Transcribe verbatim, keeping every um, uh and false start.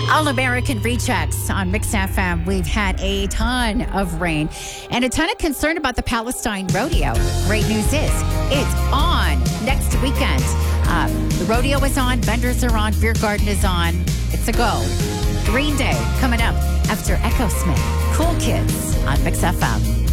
All American Rechecks on Mix F M. We've had a ton of rain and a ton of concern about the Palestine Rodeo. Great news is it's on next weekend. Um, the rodeo is on, vendors are on, beer garden is on. It's a go. Green Day coming up after Echo Smith. Cool Kids on Mix F M.